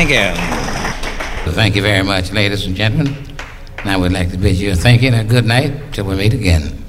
Thank you. So thank you very much, ladies and gentlemen. And I would like to bid you a thank you and a good night till we meet again.